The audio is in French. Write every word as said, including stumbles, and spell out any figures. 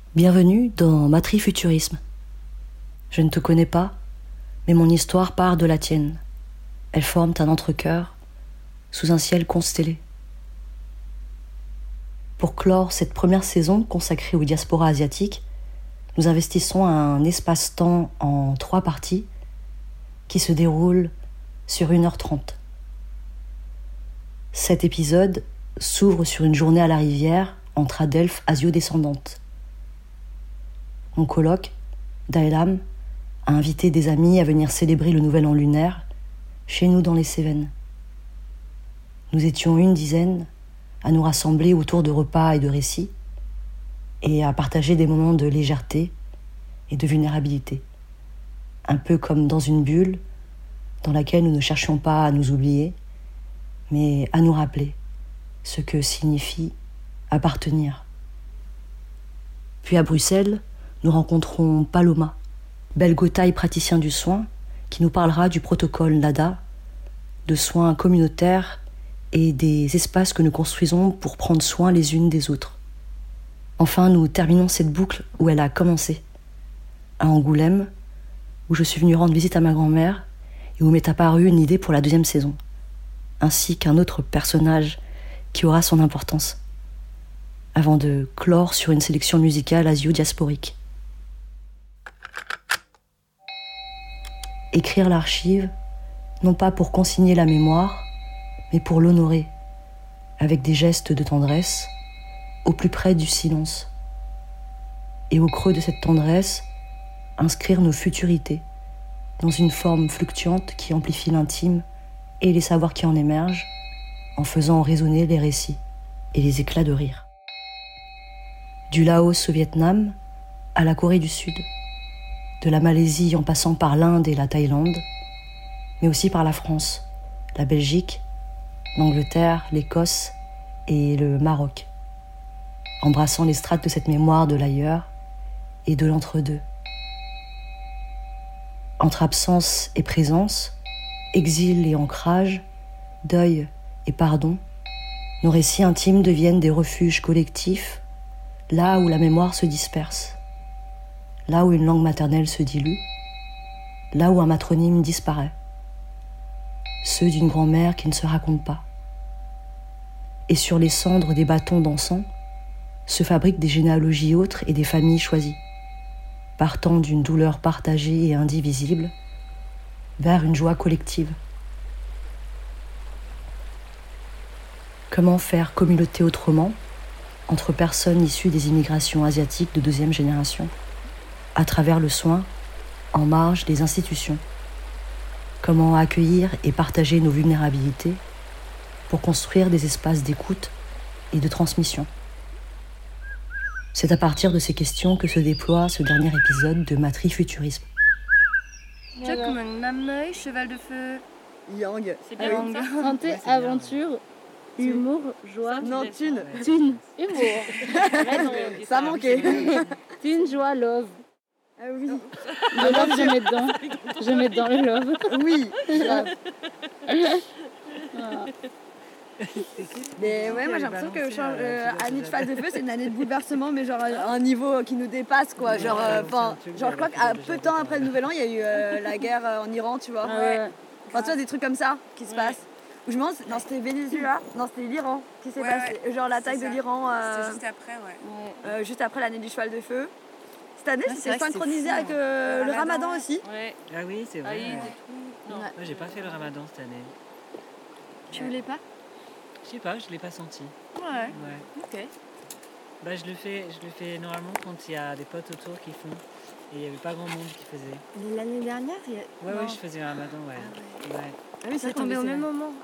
Bienvenue dans Matrifuturisme. Je ne te connais pas, mais mon histoire part de la tienne. Elles forment un entrecœur sous un ciel constellé. Pour clore cette première saison consacrée aux diasporas asiatiques, nous investissons un espace-temps en trois parties qui se déroulent sur une heure trente. Cet épisode s'ouvre sur une journée à la rivière entre adelphes asio-descendantes. Mon coloc, Daelam, a invité des amis à venir célébrer le nouvel an lunaire chez nous dans les Cévennes. Nous étions une dizaine à nous rassembler autour de repas et de récits et à partager des moments de légèreté et de vulnérabilité. Un peu comme dans une bulle dans laquelle nous ne cherchions pas à nous oublier, mais à nous rappeler ce que signifie appartenir. Puis à Bruxelles, nous rencontrons Paloma, belgotaille praticien du soin, qui nous parlera du protocole NADA, de soins communautaires et des espaces que nous construisons pour prendre soin les unes des autres. Enfin, nous terminons cette boucle où elle a commencé, à Angoulême, où je suis venue rendre visite à ma grand-mère et où m'est apparue une idée pour la deuxième saison, ainsi qu'un autre personnage qui aura son importance, avant de clore sur une sélection musicale asio-diasporique. Écrire l'archive, non pas pour consigner la mémoire, mais pour l'honorer, avec des gestes de tendresse, au plus près du silence. Et au creux de cette tendresse, inscrire nos futurités, dans une forme fluctuante qui amplifie l'intime et les savoirs qui en émergent, en faisant résonner les récits et les éclats de rire. Du Laos au Vietnam à la Corée du Sud, de la Malaisie en passant par l'Inde et la Thaïlande, mais aussi par la France, la Belgique, l'Angleterre, l'Écosse et le Maroc, embrassant les strates de cette mémoire de l'ailleurs et de l'entre-deux. Entre absence et présence, exil et ancrage, deuil et pardon, nos récits intimes deviennent des refuges collectifs, là où la mémoire se disperse, là où une langue maternelle se dilue, là où un matronyme disparaît, ceux d'une grand-mère qui ne se raconte pas. Et sur les cendres des bâtons d'encens se fabriquent des généalogies autres et des familles choisies, partant d'une douleur partagée et indivisible vers une joie collective. Comment faire communauté autrement entre personnes issues des immigrations asiatiques de deuxième génération, à travers le soin, en marge des institutions? Comment accueillir et partager nos vulnérabilités pour construire des espaces d'écoute et de transmission? C'est à partir de ces questions que se déploie ce dernier épisode de Matrifuturisme. Chokmung, Namnoi, cheval de feu. Yang. C'est bien Yang. ça. Santé, Ouais, c'est bien, aventure, humour, joie. Non, thune. Thune, humour. Ça manquait. Thune, joie, love. Ah oui. Le love, je mets dedans. Je mets dedans le love. Oui. grave. Voilà. Mais ouais, moi j'ai l'impression que genre, euh, année de phase de feu, c'est une année de bouleversement, mais genre à un niveau qui nous dépasse quoi. Genre, euh, enfin, genre je crois qu'à peu de temps après le Nouvel An, il y a eu euh, la guerre euh, en Iran, tu vois. Ah ouais. Enfin, tu vois, des trucs comme ça qui se passent. Où je me demande, non, c'était Venezuela, non, c'était l'Iran qui s'est Ouais, passé. Genre l'attaque c'est de ça. l'Iran euh, C'était juste après, ouais. Ouais. euh, juste après l'année du cheval de feu. Cette année, Ouais, c'est c'était vrai que c'est synchronisé fou, avec hein. euh, Le le ramadan ramadan. aussi. Ouais. Ah oui, c'est vrai. Aïe, ouais. et tout. Non. Ouais. Moi, j'ai pas fait le ramadan cette année. Tu voulais pas? Je sais pas, je l'ai pas senti. Ouais. Ouais. Ok. Bah, je le fais, je le fais normalement quand il y a des potes autour qui font. Et il y avait pas grand monde qui faisait. Mais l'année dernière, il y a... Ouais, non. ouais, je faisais le ramadan, ouais. Ah ouais. Ouais. Ah oui, Ça tombait au même moment.